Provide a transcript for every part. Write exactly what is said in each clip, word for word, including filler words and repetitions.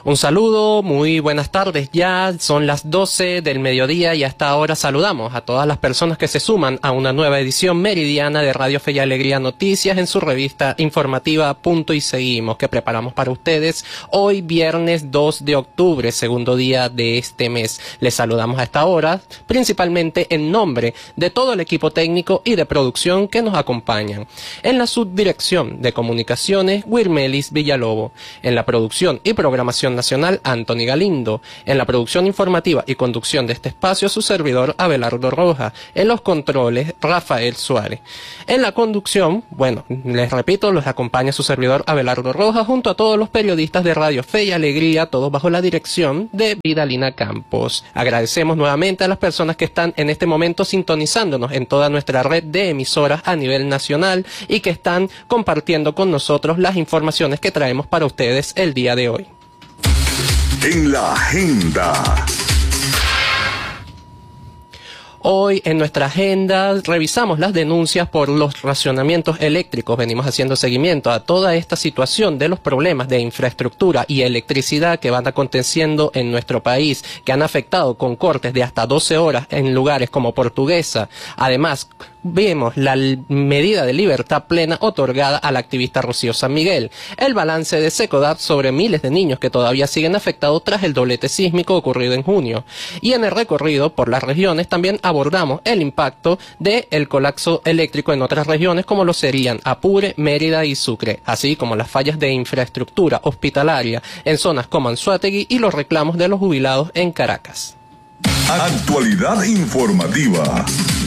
Un saludo, muy buenas tardes ya, son las doce del mediodía y hasta ahora saludamos a todas las personas que se suman a una nueva edición meridiana de Radio Fe y Alegría Noticias en su revista informativa Punto y Seguimos, que preparamos para ustedes hoy viernes dos de octubre, segundo día de este mes. Les saludamos a esta hora, principalmente en nombre de todo el equipo técnico y de producción que nos acompañan. En la subdirección de comunicaciones, Wirmelis Villalobo. En la producción y programación nacional, Anthony Galindo. En la producción informativa y conducción de este espacio, su servidor Abelardo Rojas. En los controles, Rafael Suárez. En la conducción, bueno, les repito, los acompaña su servidor Abelardo Rojas junto a todos los periodistas de Radio Fe y Alegría, todos bajo la dirección de Vidalina Campos. Agradecemos nuevamente a las personas que están en este momento sintonizándonos en toda nuestra red de emisoras a nivel nacional y que están compartiendo con nosotros las informaciones que traemos para ustedes el día de hoy. En la agenda. Hoy en nuestra agenda revisamos las denuncias por los racionamientos eléctricos. Venimos haciendo seguimiento a toda esta situación de los problemas de infraestructura y electricidad que van aconteciendo en nuestro país, que han afectado con cortes de hasta doce horas en lugares como Portuguesa. Además, vemos la medida de libertad plena otorgada al activista Rocío San Miguel, el balance de SECODAP sobre miles de niños que todavía siguen afectados tras el doblete sísmico ocurrido en junio. Y en el recorrido por las regiones también abordamos el impacto del colapso eléctrico en otras regiones como lo serían Apure, Mérida y Sucre, así como las fallas de infraestructura hospitalaria en zonas como Anzoátegui y los reclamos de los jubilados en Caracas. Actualidad informativa.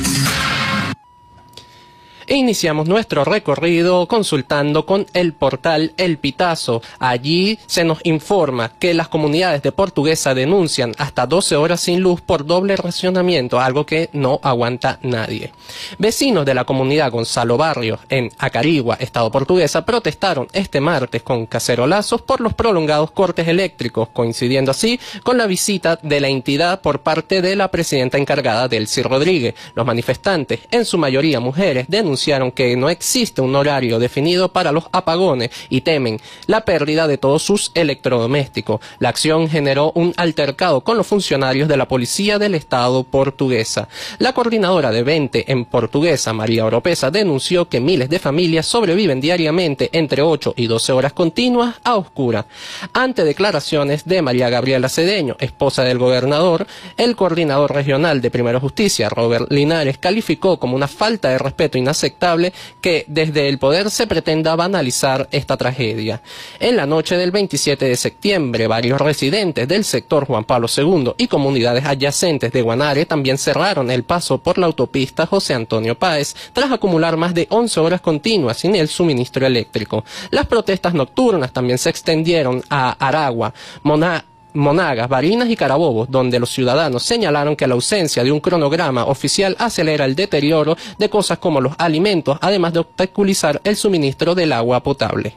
Iniciamos nuestro recorrido consultando con el portal El Pitazo. Allí se nos informa que las comunidades de Portuguesa denuncian hasta doce horas sin luz por doble racionamiento, algo que no aguanta nadie. Vecinos de la comunidad Gonzalo Barrios en Acarigua, estado Portuguesa, protestaron este martes con cacerolazos por los prolongados cortes eléctricos, coincidiendo así con la visita de la entidad por parte de la presidenta encargada, Delcy Rodríguez. Los manifestantes, en su mayoría mujeres, denunciaron anunciaron que no existe un horario definido para los apagones y temen la pérdida de todos sus electrodomésticos. La acción generó un altercado con los funcionarios de la Policía del Estado Portuguesa. La coordinadora de Vente en Portuguesa, María Oropesa, denunció que miles de familias sobreviven diariamente entre ocho y doce horas continuas a oscuras. Ante declaraciones de María Gabriela Cedeño, esposa del gobernador, el coordinador regional de Primera Justicia, Robert Linares, calificó como una falta de respeto inaceptable que desde el poder se pretenda banalizar esta tragedia. En la noche del veintisiete de septiembre, varios residentes del sector Juan Pablo segundo y comunidades adyacentes de Guanare también cerraron el paso por la autopista José Antonio Páez tras acumular más de once horas continuas sin el suministro eléctrico. Las protestas nocturnas también se extendieron a Aragua, Moná, Monagas, Barinas y Carabobos, donde los ciudadanos señalaron que la ausencia de un cronograma oficial acelera el deterioro de cosas como los alimentos, además de obstaculizar el suministro del agua potable.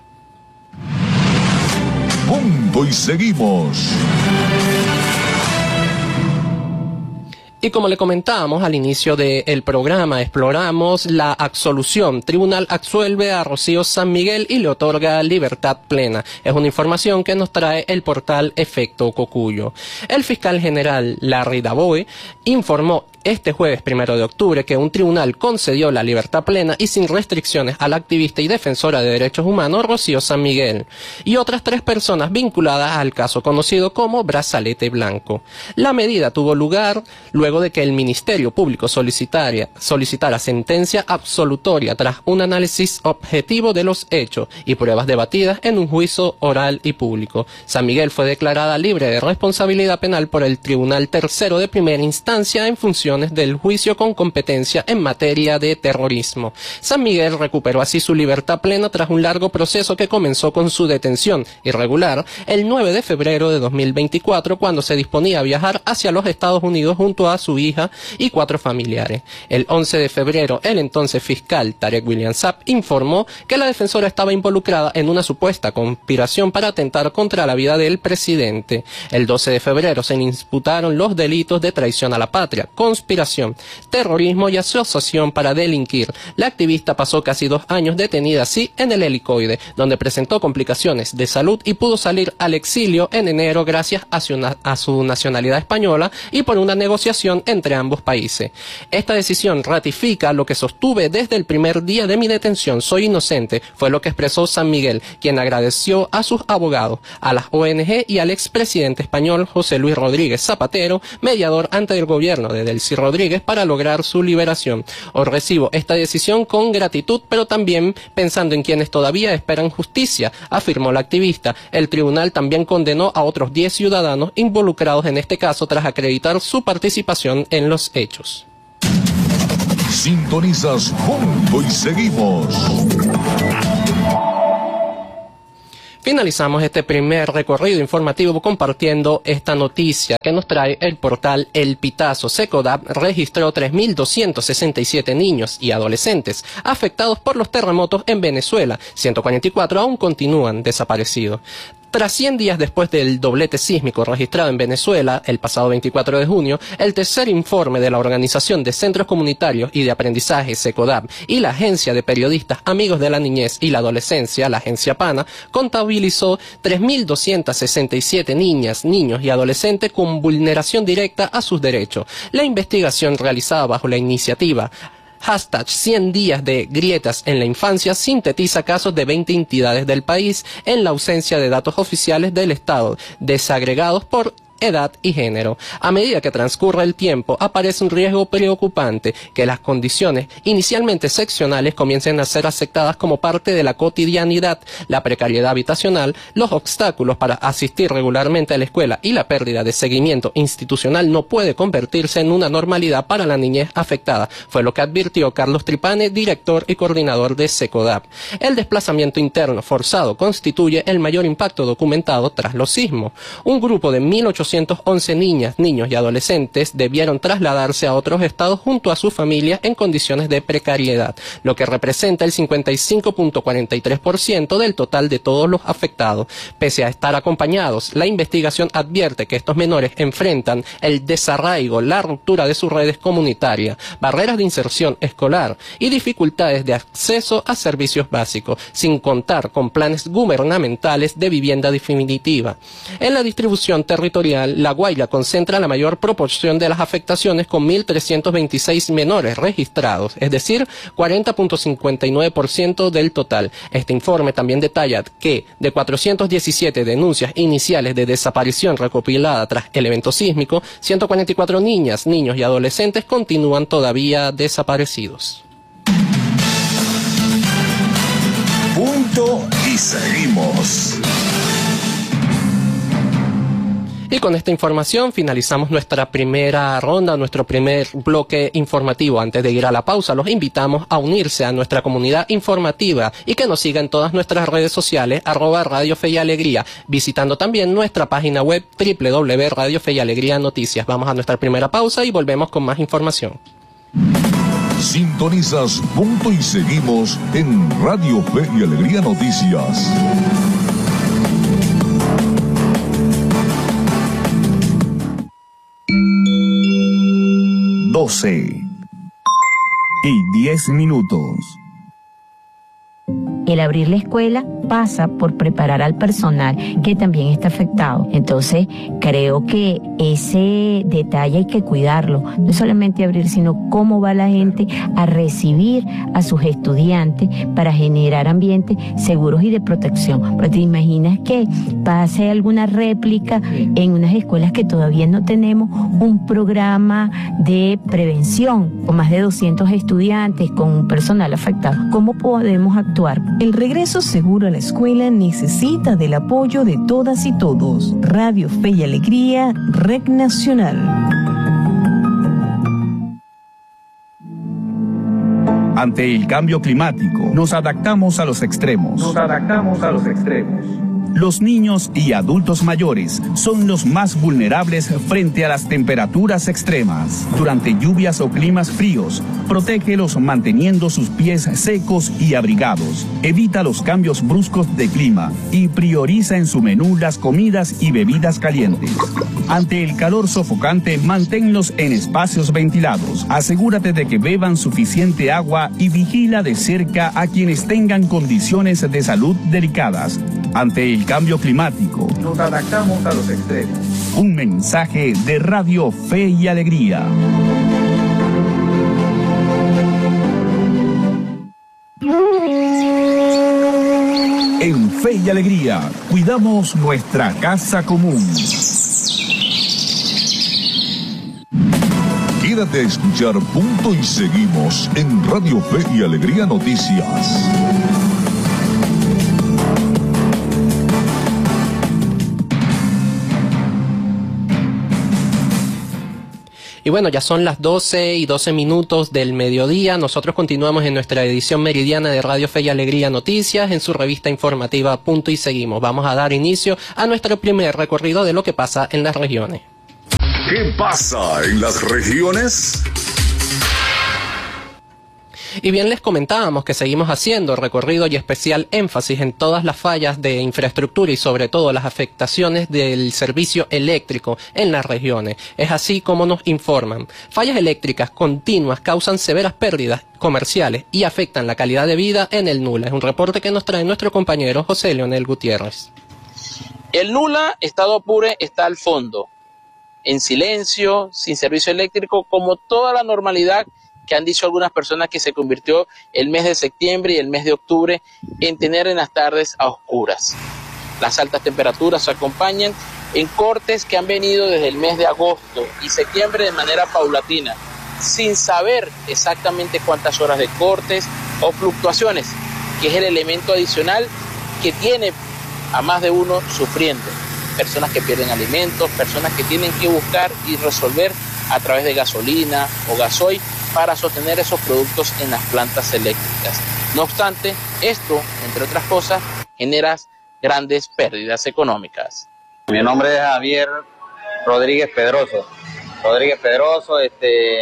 Punto y seguimos. Y como le comentábamos al inicio del programa, exploramos la absolución. Tribunal absuelve a Rocío San Miguel y le otorga libertad plena. Es una información que nos trae el portal Efecto Cocuyo. El fiscal general Larry Daboe informó este jueves primero de octubre que un tribunal concedió la libertad plena y sin restricciones a la activista y defensora de derechos humanos Rocío San Miguel y otras tres personas vinculadas al caso conocido como Brazalete Blanco. La medida tuvo lugar luego de que el Ministerio Público solicitara, solicitara sentencia absolutoria tras un análisis objetivo de los hechos y pruebas debatidas en un juicio oral y público. San Miguel fue declarada libre de responsabilidad penal por el Tribunal Tercero de Primera Instancia en función del juicio con competencia en materia de terrorismo. San Miguel recuperó así su libertad plena tras un largo proceso que comenzó con su detención irregular el nueve de febrero de dos mil veinticuatro, cuando se disponía a viajar hacia los Estados Unidos junto a a su hija y cuatro familiares. El once de febrero, el entonces fiscal Tarek William Saab informó que la defensora estaba involucrada en una supuesta conspiración para atentar contra la vida del presidente. El doce de febrero se imputaron los delitos de traición a la patria, conspiración, terrorismo y asociación para delinquir. La activista pasó casi dos años detenida así en el helicoide, donde presentó complicaciones de salud y pudo salir al exilio en enero gracias a su, a su nacionalidad española y por una negociación entre ambos países. Esta decisión ratifica lo que sostuve desde el primer día de mi detención. Soy inocente, fue lo que expresó San Miguel, quien agradeció a sus abogados, a las O N G y al expresidente español José Luis Rodríguez Zapatero, mediador ante el gobierno de Delcy Rodríguez para lograr su liberación. Os recibo esta decisión con gratitud, pero también pensando en quienes todavía esperan justicia, afirmó la activista. El tribunal también condenó a otros diez ciudadanos involucrados en este caso tras acreditar su participación en los hechos. Sintonizas Punto y Seguimos. Finalizamos este primer recorrido informativo compartiendo esta noticia que nos trae el portal El Pitazo. SECODAP registró tres mil doscientos sesenta y siete niños y adolescentes afectados por los terremotos en Venezuela. ciento cuarenta y cuatro aún continúan desaparecidos. Tras cien días después del doblete sísmico registrado en Venezuela el pasado veinticuatro de junio, el tercer informe de la Organización de Centros Comunitarios y de Aprendizaje SECODAP y la Agencia de Periodistas Amigos de la Niñez y la Adolescencia, la Agencia PANA, contabilizó tres mil doscientos sesenta y siete niñas, niños y adolescentes con vulneración directa a sus derechos. La investigación realizada bajo la iniciativa Hashtag cien días de grietas en la infancia sintetiza casos de veinte entidades del país en la ausencia de datos oficiales del Estado, desagregados por edad y género. A medida que transcurre el tiempo, aparece un riesgo preocupante que las condiciones inicialmente excepcionales comiencen a ser aceptadas como parte de la cotidianidad, la precariedad habitacional, los obstáculos para asistir regularmente a la escuela y la pérdida de seguimiento institucional no puede convertirse en una normalidad para la niñez afectada, fue lo que advirtió Carlos Tripane, director y coordinador de SECODAP. El desplazamiento interno forzado constituye el mayor impacto documentado tras los sismos. Un grupo de mil ochocientos once niñas, niños y adolescentes debieron trasladarse a otros estados junto a sus familias en condiciones de precariedad, lo que representa el cincuenta y cinco punto cuarenta y tres por ciento del total de todos los afectados. Pese a estar acompañados, la investigación advierte que estos menores enfrentan el desarraigo, la ruptura de sus redes comunitarias, barreras de inserción escolar y dificultades de acceso a servicios básicos, sin contar con planes gubernamentales de vivienda definitiva. En la distribución territorial, La Guaira concentra la mayor proporción de las afectaciones con mil trescientos veintiséis menores registrados, es decir, cuarenta punto cincuenta y nueve por ciento del total. Este informe también detalla que de cuatrocientas diecisiete denuncias iniciales de desaparición recopilada tras el evento sísmico, ciento cuarenta y cuatro niñas, niños y adolescentes continúan todavía desaparecidos. Punto y seguimos. Y con esta información finalizamos nuestra primera ronda, nuestro primer bloque informativo. Antes de ir a la pausa, los invitamos a unirse a nuestra comunidad informativa y que nos sigan en todas nuestras redes sociales, arroba Radio Fe y Alegría, visitando también nuestra página web doble u doble u doble u punto radio fe y alegría noticias. Vamos a nuestra primera pausa y volvemos con más información. Sintonizas Punto y Seguimos en Radio Fe y Alegría Noticias. doce y diez minutos. El abrir la escuela pasa por preparar al personal que también está afectado. Entonces, creo que ese detalle hay que cuidarlo. No solamente abrir, sino cómo va la gente a recibir a sus estudiantes para generar ambientes seguros y de protección. Porque te imaginas que pase alguna réplica en unas escuelas que todavía no tenemos un programa de prevención con más de doscientos estudiantes, con un personal afectado. ¿Cómo podemos actuar? El regreso seguro a la escuela necesita del apoyo de todas y todos. Radio Fe y Alegría, Red Nacional. Ante el cambio climático, nos adaptamos a los extremos. Nos adaptamos a los extremos. Los niños y adultos mayores son los más vulnerables frente a las temperaturas extremas. Durante lluvias o climas fríos, protégelos manteniendo sus pies secos y abrigados. Evita los cambios bruscos de clima y prioriza en su menú las comidas y bebidas calientes. Ante el calor sofocante, manténlos en espacios ventilados. Asegúrate de que beban suficiente agua y vigila de cerca a quienes tengan condiciones de salud delicadas. Ante el cambio climático, nos adaptamos a los extremos. Un mensaje de Radio Fe y Alegría. En Fe y Alegría, cuidamos nuestra casa común. Quédate a escuchar Punto y Seguimos en Radio Fe y Alegría Noticias. Y bueno, ya son las doce y doce minutos del mediodía. Nosotros continuamos en nuestra edición meridiana de Radio Fe y Alegría Noticias en su revista informativa Punto y Seguimos. Vamos a dar inicio a nuestro primer recorrido de lo que pasa en las regiones. ¿Qué pasa en las regiones? Y bien, les comentábamos que seguimos haciendo recorrido y especial énfasis en todas las fallas de infraestructura y sobre todo las afectaciones del servicio eléctrico en las regiones. Es así como nos informan. Fallas eléctricas continuas causan severas pérdidas comerciales y afectan la calidad de vida en el Nula. Es un reporte que nos trae nuestro compañero José Leonel Gutiérrez. El Nula, Estado Apure, está al fondo, en silencio, sin servicio eléctrico, como toda la normalidad que han dicho algunas personas que se convirtió el mes de septiembre y el mes de octubre en tener en las tardes a oscuras. Las altas temperaturas se acompañan en cortes que han venido desde el mes de agosto y septiembre de manera paulatina, sin saber exactamente cuántas horas de cortes o fluctuaciones, que es el elemento adicional que tiene a más de uno sufriendo. Personas que pierden alimentos, personas que tienen que buscar y resolver a través de gasolina o gasoil para sostener esos productos en las plantas eléctricas. No obstante, esto, entre otras cosas, genera grandes pérdidas económicas. Mi nombre es Javier Rodríguez Pedroso. Rodríguez Pedroso, este,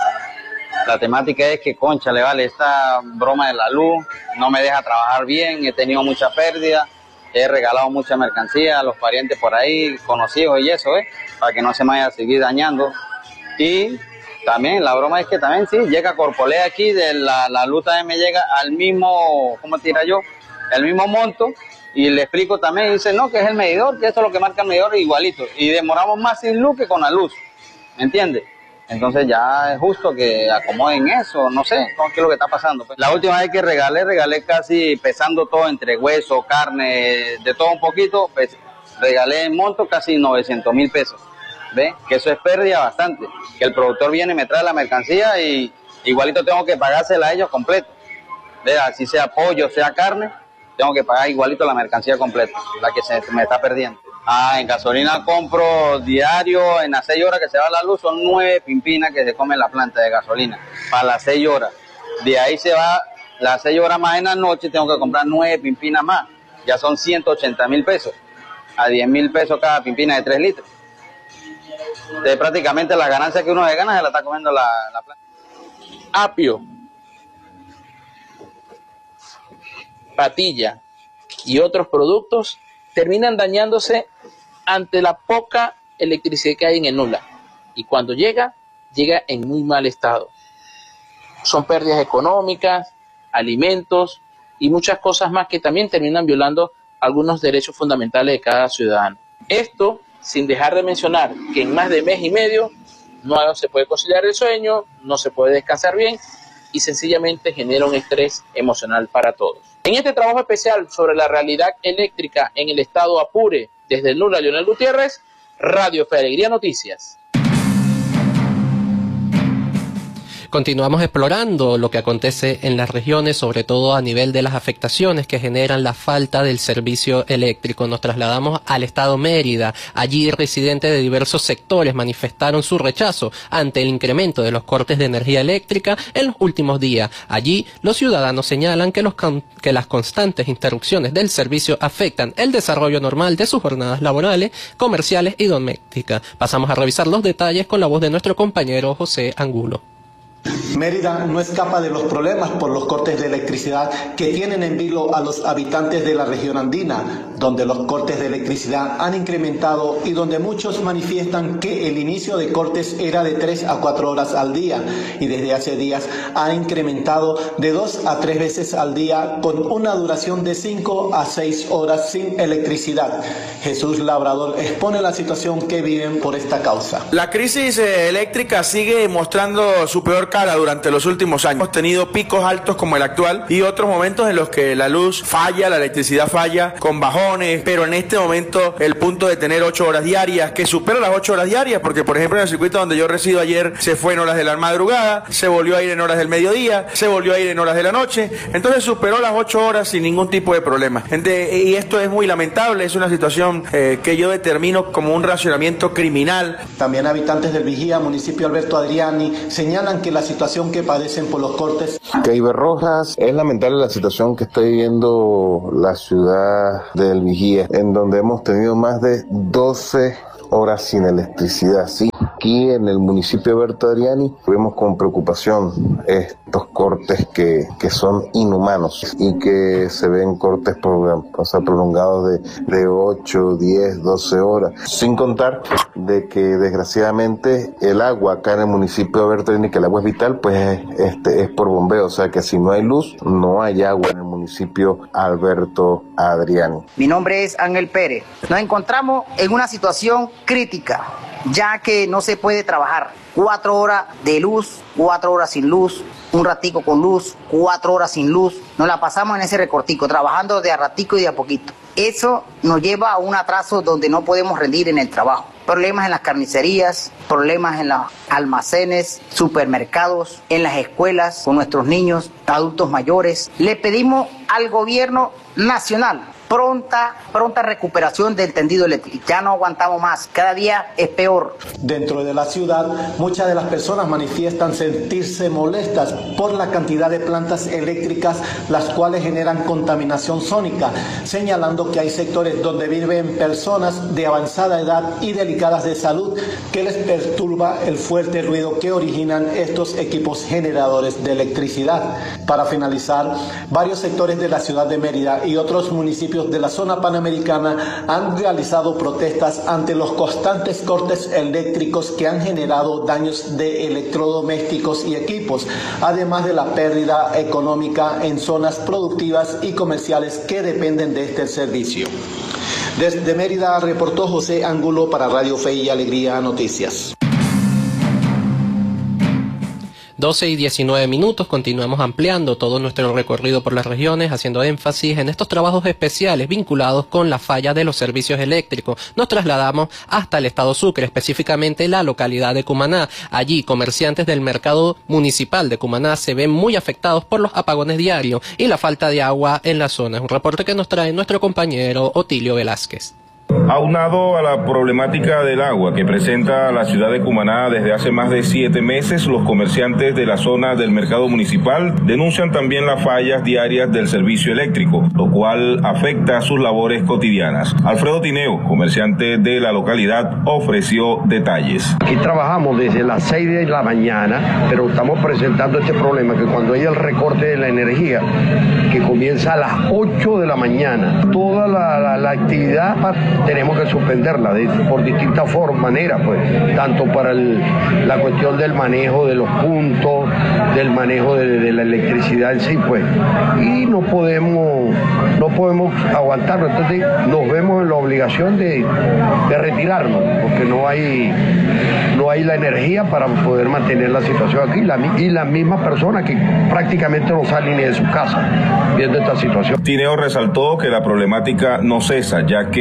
la temática es que, concha, le vale, esta broma de la luz no me deja trabajar bien, he tenido mucha pérdida, he regalado mucha mercancía a los parientes por ahí, conocidos y eso, ¿eh? Para que no se me vaya a seguir dañando. Y también la broma es que también sí, llega Corpolea aquí, de la, la luz también me llega al mismo, ¿cómo tira yo? El mismo monto, y le explico también, y dice, no, que es el medidor, que esto es lo que marca el medidor igualito, y demoramos más sin luz que con la luz, ¿me entiendes? Entonces ya es justo que acomoden eso, no sé, qué es lo que está pasando. La última vez que regalé, regalé casi pesando todo entre hueso, carne, de todo un poquito, pues, regalé en monto casi novecientos mil pesos. ¿Ve? Que eso es pérdida bastante, que el productor viene y me trae la mercancía y igualito tengo que pagársela a ellos completo. ¿Ve? Así sea pollo, sea carne, tengo que pagar igualito la mercancía completa, la que se me está perdiendo. Ah, en gasolina compro diario, en las seis horas que se va la luz, son nueve pimpinas que se come en la planta de gasolina, para las seis horas. De ahí se va las seis horas más en la noche, tengo que comprar nueve pimpinas más, ya son ciento ochenta mil pesos, a diez mil pesos cada pimpina de tres litros. De prácticamente la ganancia que uno se gana se la está comiendo la, la planta. Apio, patilla y otros productos terminan dañándose ante la poca electricidad que hay en el Nula. Y cuando llega, llega en muy mal estado. Son pérdidas económicas, alimentos y muchas cosas más que también terminan violando algunos derechos fundamentales de cada ciudadano. Esto sin dejar de mencionar que en más de mes y medio no se puede conciliar el sueño, no se puede descansar bien y sencillamente genera un estrés emocional para todos. En este trabajo especial sobre la realidad eléctrica en el estado Apure, desde el Nula, Leonel Gutiérrez, Radio Fe y Alegría Noticias. Continuamos explorando lo que acontece en las regiones, sobre todo a nivel de las afectaciones que generan la falta del servicio eléctrico. Nos trasladamos al estado Mérida. Allí residentes de diversos sectores manifestaron su rechazo ante el incremento de los cortes de energía eléctrica en los últimos días. Allí los ciudadanos señalan que, los que las constantes interrupciones del servicio afectan el desarrollo normal de sus jornadas laborales, comerciales y domésticas. Pasamos a revisar los detalles con la voz de nuestro compañero José Angulo. Mérida no escapa de los problemas por los cortes de electricidad que tienen en vilo a los habitantes de la región andina, donde los cortes de electricidad han incrementado y donde muchos manifiestan que el inicio de cortes era de tres a cuatro horas al día y desde hace días ha incrementado de dos a tres veces al día con una duración de cinco a seis horas sin electricidad. Jesús Labrador expone la situación que viven por esta causa. La crisis eléctrica sigue mostrando su peor cara durante los últimos años. Hemos tenido picos altos como el actual y otros momentos en los que la luz falla, la electricidad falla con bajones, pero en este momento el punto de tener ocho horas diarias, que supera las ocho horas diarias, porque por ejemplo en el circuito donde yo resido ayer se fue en horas de la madrugada, se volvió a ir en horas del mediodía, se volvió a ir en horas de la noche, entonces superó las ocho horas sin ningún tipo de problema. Y esto es muy lamentable, es una situación eh, que yo determino como un racionamiento criminal. También habitantes del Vigía, municipio Alberto Adriani, señalan que la situación que padecen por los cortes. Caibe Rojas, es lamentable la situación que está viviendo la ciudad del Vigía, en donde hemos tenido más de doce horas sin electricidad. Sí, aquí en el municipio de Alberto Adriani vemos con preocupación estos cortes que, que son inhumanos y que se ven cortes por, o sea, prolongados de, de ocho, diez, doce horas, sin contar de que desgraciadamente el agua acá en el municipio de Alberto Adriani, que el agua es vital, pues este, es por bombeo, o sea que si no hay luz, no hay agua en el municipio Alberto Adriani. Mi nombre es Ángel Pérez. Nos encontramos en una situación crítica, ya que no se puede trabajar. Cuatro horas de luz, cuatro horas sin luz, un ratico con luz, cuatro horas sin luz. Nos la pasamos en ese recortico, trabajando de a ratico y de a poquito. Eso nos lleva a un atraso donde no podemos rendir en el trabajo. Problemas en las carnicerías, problemas en los almacenes, supermercados, en las escuelas, con nuestros niños, adultos mayores. Le pedimos al gobierno nacional pronta, pronta recuperación del tendido eléctrico. Ya no aguantamos más, cada día es peor. Dentro de la ciudad, muchas de las personas manifiestan sentirse molestas por la cantidad de plantas eléctricas, las cuales generan contaminación sónica, señalando que hay sectores donde viven personas de avanzada edad y delicadas de salud que les perturba el fuerte ruido que originan estos equipos generadores de electricidad. Para finalizar, varios sectores de la ciudad de Mérida y otros municipios de la zona panamericana han realizado protestas ante los constantes cortes eléctricos que han generado daños de electrodomésticos y equipos, además de la pérdida económica en zonas productivas y comerciales que dependen de este servicio. Desde Mérida reportó José Angulo para Radio Fe y Alegría Noticias. doce y diecinueve minutos, continuamos ampliando todo nuestro recorrido por las regiones, haciendo énfasis en estos trabajos especiales vinculados con la falla de los servicios eléctricos. Nos trasladamos hasta el estado Sucre, específicamente la localidad de Cumaná. Allí, comerciantes del mercado municipal de Cumaná se ven muy afectados por los apagones diarios y la falta de agua en la zona. Es un reporte que nos trae nuestro compañero Otilio Velázquez. Aunado a la problemática del agua que presenta la ciudad de Cumaná desde hace más de siete meses, los comerciantes de la zona del mercado municipal denuncian también las fallas diarias del servicio eléctrico, lo cual afecta a sus labores cotidianas. Alfredo Tineo, comerciante de la localidad, ofreció detalles. Aquí trabajamos desde las seis de la mañana, pero estamos presentando este problema que cuando hay el recorte de la energía, que comienza a las ocho de la mañana, toda la, la, la actividad tenemos que suspenderla de, por distintas formas, maneras, pues, tanto para el, la cuestión del manejo de los puntos, del manejo de, de la electricidad en sí, pues, y no podemos, no podemos aguantarlo, entonces nos vemos en la obligación de, de retirarnos, porque no hay, no hay la energía para poder mantener la situación aquí, la, y las mismas personas que prácticamente no salen ni de su casa viendo esta situación. Tineo resaltó que la problemática no cesa, ya que a veces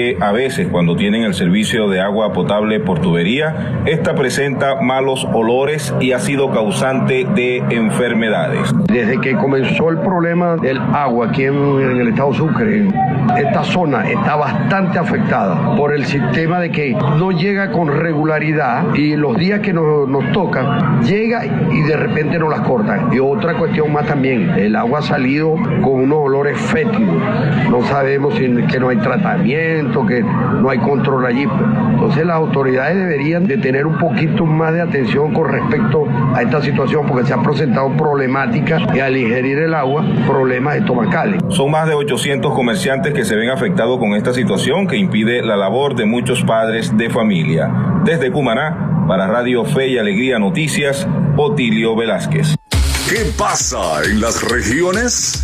veces cuando tienen el servicio de agua potable por tubería, esta presenta malos olores y ha sido causante de enfermedades. Desde que comenzó el problema del agua aquí en, en el estado Sucre, esta zona está bastante afectada por el sistema de que no llega con regularidad y los días que nos, nos tocan, llega y de repente nos las cortan. Y otra cuestión más también, el agua ha salido con unos olores fétidos. No sabemos si que no hay tratamiento, que no hay control allí. Entonces las autoridades deberían de tener un poquito más de atención con respecto a esta situación, porque se han presentado problemáticas y al ingerir el agua, problemas estomacales. Son más de ochocientos comerciantes que se ven afectados con esta situación que impide la labor de muchos padres de familia. Desde Cumaná, para Radio Fe y Alegría Noticias, Otilio Velázquez. ¿Qué pasa en las regiones?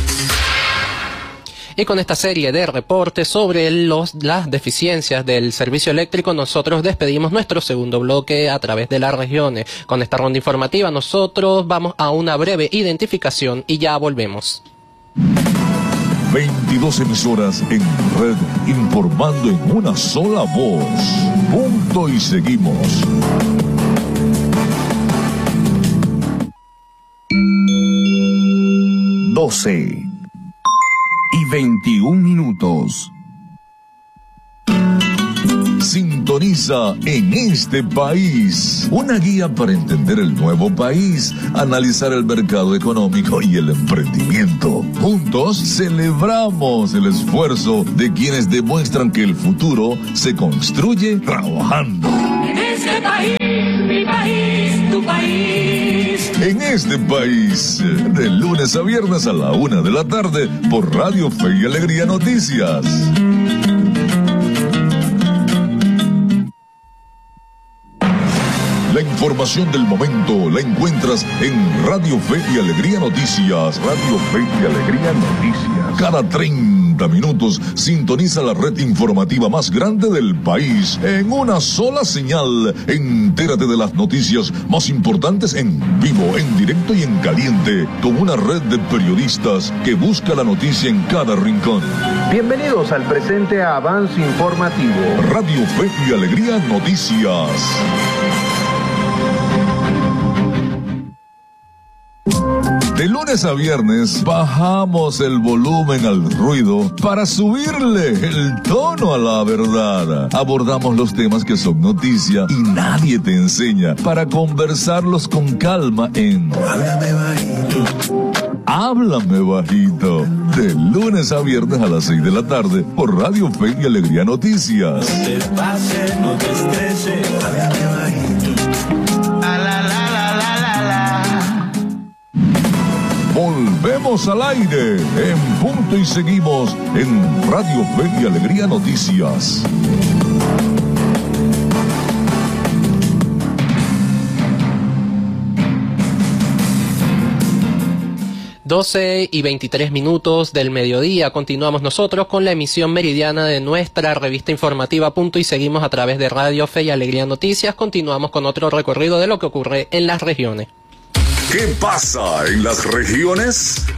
Y con esta serie de reportes sobre los, las deficiencias del servicio eléctrico, nosotros despedimos nuestro segundo bloque a través de las regiones. Con esta ronda informativa nosotros vamos a una breve identificación y ya volvemos. veintidós emisoras en red, informando en una sola voz. Punto y seguimos. doce y veintiún minutos. Sintoniza En este País, una guía para entender el nuevo país, analizar el mercado económico y el emprendimiento. Juntos celebramos el esfuerzo de quienes demuestran que el futuro se construye trabajando. En este país, mi país, tu país. En este país, de lunes a viernes a la una de la tarde por Radio Fe y Alegría Noticias. La información del momento la encuentras en Radio Fe y Alegría Noticias. Radio Fe y Alegría Noticias. Cada treinta minutos sintoniza la red informativa más grande del país en una sola señal. Entérate de las noticias más importantes en vivo, en directo y en caliente, con una red de periodistas que busca la noticia en cada rincón. Bienvenidos al presente avance informativo. Radio Fe y Alegría Noticias. De lunes a viernes bajamos el volumen al ruido para subirle el tono a la verdad. Abordamos los temas que son noticia y nadie te enseña para conversarlos con calma en Háblame Bajito. Háblame Bajito. De lunes a viernes a las seis de la tarde por Radio Fe y Alegría Noticias. No te pases, no te estreses. Háblame bajito. A la la la la la la. Volvemos al aire en punto y seguimos en Radio Fe y Alegría Noticias. doce y veintitrés minutos del mediodía. Continuamos nosotros con la emisión meridiana de nuestra revista informativa Punto y seguimos a través de Radio Fe y Alegría Noticias. Continuamos con otro recorrido de lo que ocurre en las regiones. ¿Qué pasa en las regiones?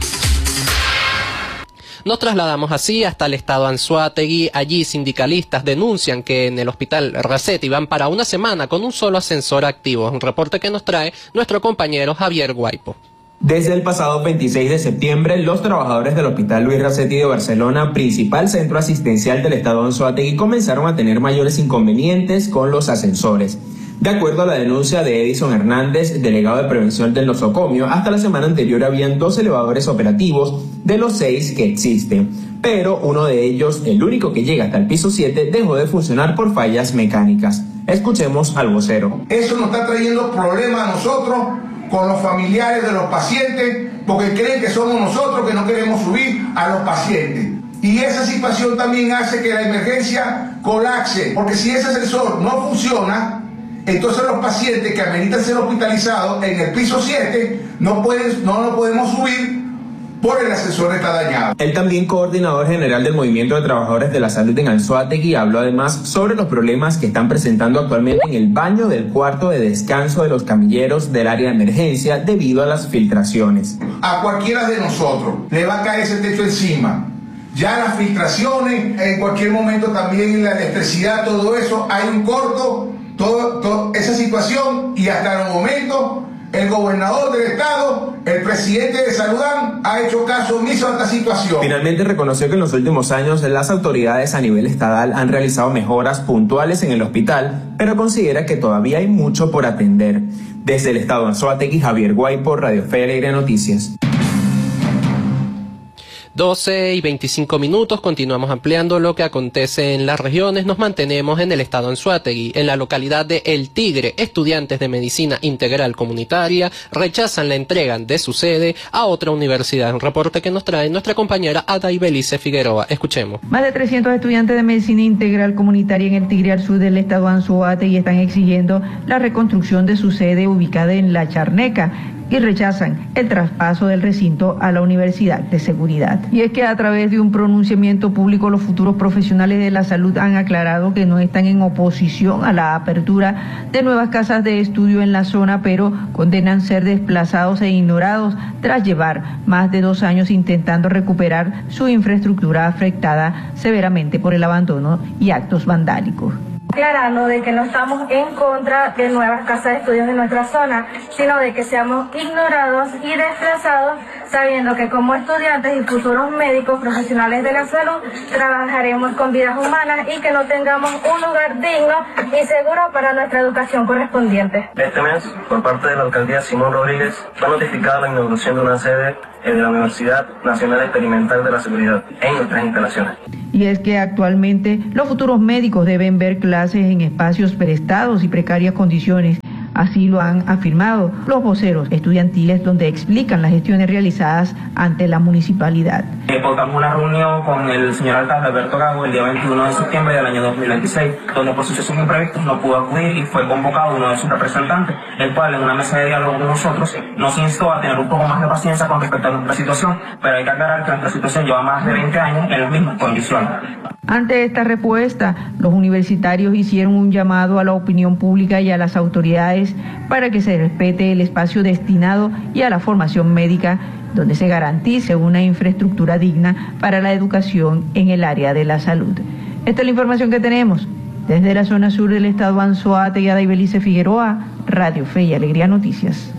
Nos trasladamos así hasta el estado Anzoátegui. Allí sindicalistas denuncian que en el hospital Racetti van para una semana con un solo ascensor activo. Es un reporte que nos trae nuestro compañero Javier Guaipo. Desde el pasado veintiséis de septiembre, los trabajadores del Hospital Luis Racetti de Barcelona, principal centro asistencial del estado Anzoátegui, comenzaron a tener mayores inconvenientes con los ascensores. De acuerdo a la denuncia de Edison Hernández, delegado de prevención del nosocomio, hasta la semana anterior habían dos elevadores operativos de los seis que existen, pero uno de ellos, el único que llega hasta el piso siete, dejó de funcionar por fallas mecánicas. Escuchemos al vocero. Eso nos está trayendo problemas a nosotros con los familiares de los pacientes, porque creen que somos nosotros que no queremos subir a los pacientes. Y esa situación también hace que la emergencia colapse, porque si ese ascensor no funciona, entonces los pacientes que ameritan ser hospitalizados en el piso siete no, pueden, no lo podemos subir por el ascensor está dañado. El también coordinador general del Movimiento de Trabajadores de la Salud en Anzoátegui habló además sobre los problemas que están presentando actualmente en el baño del cuarto de descanso de los camilleros del área de emergencia debido a las filtraciones. A cualquiera de nosotros le va a caer ese techo encima ya las filtraciones, en cualquier momento también la electricidad, todo eso, hay un corto, todo, todo esa situación, y hasta el momento el gobernador del estado, el presidente de Saludán, ha hecho caso omiso a esta situación. Finalmente reconoció que en los últimos años las autoridades a nivel estatal han realizado mejoras puntuales en el hospital, pero considera que todavía hay mucho por atender. Desde el estado de Anzoátegui, Javier Guaypo, Radio Fe y Alegría Noticias. doce y veinticinco minutos, continuamos ampliando lo que acontece en las regiones. Nos mantenemos en el estado Anzoátegui, en la localidad de El Tigre. Estudiantes de Medicina Integral Comunitaria rechazan la entrega de su sede a otra universidad. Un reporte que nos trae nuestra compañera Ada Ibelice Figueroa. Escuchemos. Más de trescientos estudiantes de Medicina Integral Comunitaria en El Tigre, al sur del estado Anzoátegui, están exigiendo la reconstrucción de su sede ubicada en La Charneca y rechazan el traspaso del recinto a la Universidad de Seguridad. Y es que a través de un pronunciamiento público, los futuros profesionales de la salud han aclarado que no están en oposición a la apertura de nuevas casas de estudio en la zona, pero condenan ser desplazados e ignorados tras llevar más de dos años intentando recuperar su infraestructura afectada severamente por el abandono y actos vandálicos. Aclarando de que no estamos en contra de nuevas casas de estudios en nuestra zona, sino de que seamos ignorados y desplazados, sabiendo que como estudiantes y futuros médicos profesionales de la salud trabajaremos con vidas humanas y que no tengamos un lugar digno y seguro para nuestra educación correspondiente. Este mes, por parte de la alcaldía Simón Rodríguez, fue notificada la inauguración de una sede de la Universidad Nacional Experimental de la Seguridad en nuestras instalaciones. Y es que actualmente los futuros médicos deben ver clases en espacios prestados y precarias condiciones. Así lo han afirmado los voceros estudiantiles, donde explican las gestiones realizadas ante la municipalidad. Eh, Contamos una reunión con el señor alcalde Alberto Gago el día veintiuno de septiembre del año dos mil veintiséis, donde por sucesos imprevistos no pudo acudir y fue convocado uno de sus representantes, el cual en una mesa de diálogo con nosotros nos instó a tener un poco más de paciencia con respecto a nuestra situación, pero hay que aclarar que nuestra situación lleva más de veinte años en las mismas condiciones. Ante esta respuesta, los universitarios hicieron un llamado a la opinión pública y a las autoridades para que se respete el espacio destinado y a la formación médica, donde se garantice una infraestructura digna para la educación en el área de la salud. Esta es la información que tenemos desde la zona sur del estado Anzoátegui. Ada Ibelice Figueroa, Radio Fe y Alegría Noticias.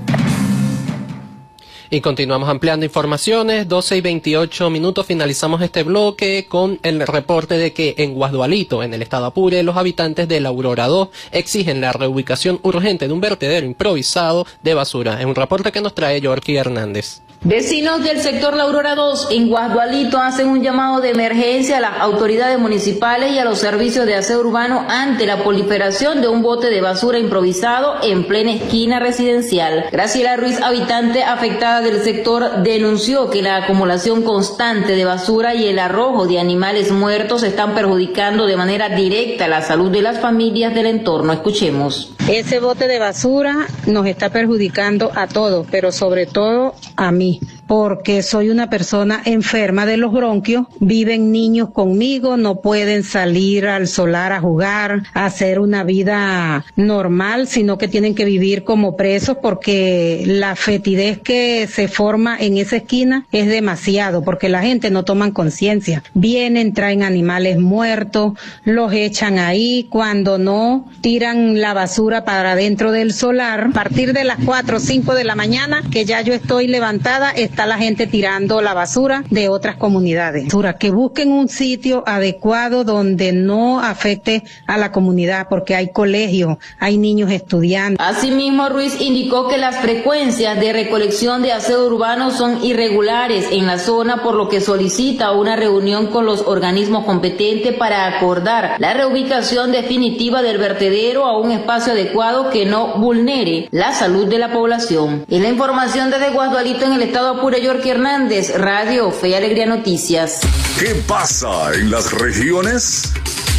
Y continuamos ampliando informaciones, doce y veintiocho minutos, finalizamos este bloque con el reporte de que en Guasdualito, en el estado Apure, los habitantes de la Aurora dos exigen la reubicación urgente de un vertedero improvisado de basura. Es un reporte que nos trae Yorky Hernández. Vecinos del sector La Aurora dos en Guasdualito hacen un llamado de emergencia a las autoridades municipales y a los servicios de aseo urbano ante la proliferación de un bote de basura improvisado en plena esquina residencial. Graciela Ruiz, habitante afectada del sector, denunció que la acumulación constante de basura y el arrojo de animales muertos están perjudicando de manera directa la salud de las familias del entorno. Escuchemos. Ese bote de basura nos está perjudicando a todos, pero sobre todo a mí, porque soy una persona enferma de los bronquios, viven niños conmigo, no pueden salir al solar a jugar, a hacer una vida normal, sino que tienen que vivir como presos porque la fetidez que se forma en esa esquina es demasiado, porque la gente no toma conciencia. Vienen, traen animales muertos, los echan ahí, cuando no, tiran la basura para dentro del solar. A partir de las cuatro o cinco de la mañana, que ya yo estoy levantada, está la gente tirando la basura de otras comunidades. Que busquen un sitio adecuado donde no afecte a la comunidad, porque hay colegios, hay niños estudiando. Asimismo, Ruiz indicó que las frecuencias de recolección de aseo urbano son irregulares en la zona, por lo que solicita una reunión con los organismos competentes para acordar la reubicación definitiva del vertedero a un espacio adecuado que no vulnere la salud de la población. Y la información desde Guasdualito en el estado Apure, Yorky Hernández, Radio Fe y Alegría Noticias. ¿Qué pasa en las regiones?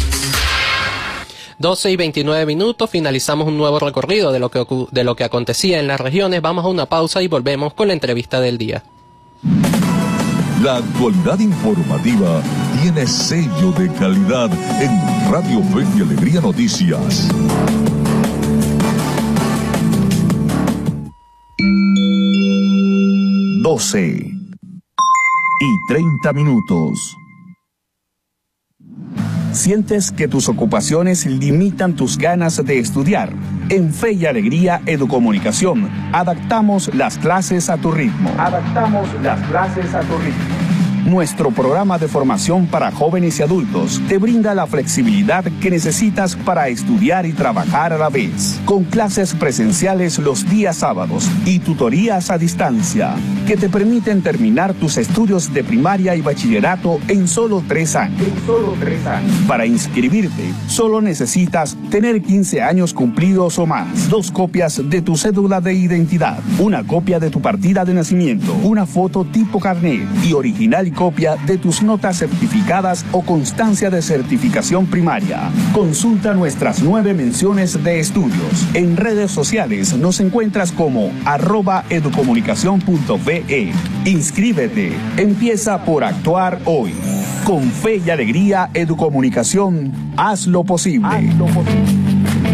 doce y veintinueve minutos, finalizamos un nuevo recorrido de lo que, de lo que acontecía en las regiones. Vamos a una pausa y volvemos con la entrevista del día. La actualidad informativa tiene sello de calidad en Radio Fe y Alegría Noticias. doce y treinta minutos. ¿Sientes que tus ocupaciones limitan tus ganas de estudiar? En Fe y Alegría Educomunicación, adaptamos las clases a tu ritmo. Adaptamos las clases a tu ritmo. Nuestro programa de formación para jóvenes y adultos te brinda la flexibilidad que necesitas para estudiar y trabajar a la vez, con clases presenciales los días sábados y tutorías a distancia, que te permiten terminar tus estudios de primaria y bachillerato en solo tres años. En solo tres años. Para inscribirte, solo necesitas tener quince años cumplidos o más, dos copias de tu cédula de identidad, una copia de tu partida de nacimiento, una foto tipo carnet y original copia de tus notas certificadas o constancia de certificación primaria. Consulta nuestras nueve menciones de estudios. En redes sociales nos encuentras como arroba educomunicación punto ve. Inscríbete. Empieza por actuar hoy. Con Fe y Alegría Educomunicación, haz lo posible. Haz lo posible.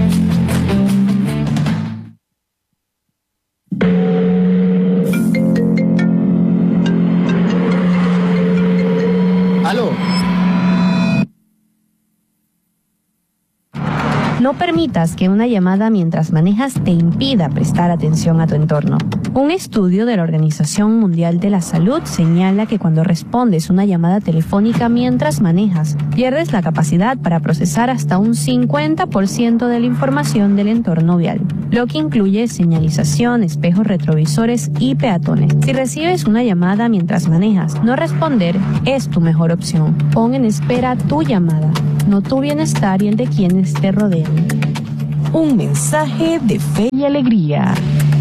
No permitas que una llamada mientras manejas te impida prestar atención a tu entorno. Un estudio de la Organización Mundial de la Salud señala que cuando respondes una llamada telefónica mientras manejas, pierdes la capacidad para procesar hasta un cincuenta por ciento de la información del entorno vial, lo que incluye señalización, espejos retrovisores y peatones. Si recibes una llamada mientras manejas, no responder es tu mejor opción. Pon en espera tu llamada, no tu bienestar y el de quienes te rodean. Un mensaje de Fe y Alegría.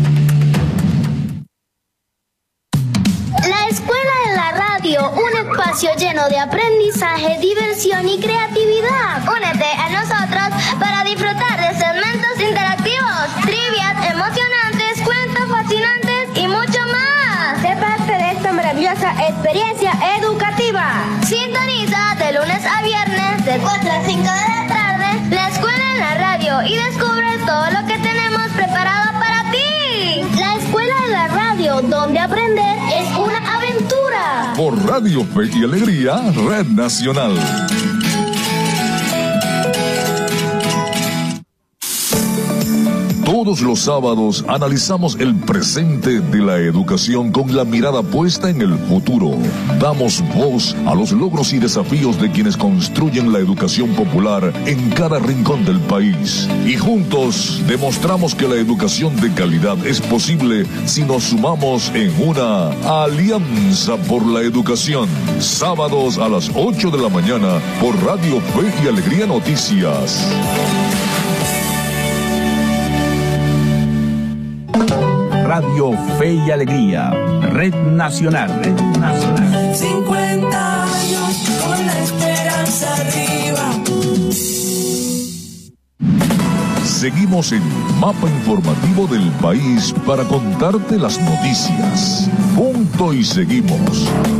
La Escuela de la Radio, un espacio lleno de aprendizaje, diversión y creatividad. Únete a nosotros para disfrutar de segmentos interactivos, trivias emocionantes, cuentos fascinantes y mucho más. Sé parte de esta maravillosa experiencia educativa. Sintoniza de lunes a viernes de cuatro a cinco de la tarde La Escuela en la Radio y descubre todo lo que tenemos preparado para ti. La Escuela de la Radio, donde aprender es una aventura. Por Radio Fe y Alegría, Red Nacional. Todos los sábados analizamos el presente de la educación con la mirada puesta en el futuro. Damos voz a los logros y desafíos de quienes construyen la educación popular en cada rincón del país. Y juntos demostramos que la educación de calidad es posible si nos sumamos en una alianza por la educación. Sábados a las ocho de la mañana por Radio Fe y Alegría Noticias. Radio Fe y Alegría, Red Nacional, Red Nacional. cincuenta años con la esperanza arriba. Seguimos en Mapa Informativo del País para contarte las noticias. Punto y seguimos.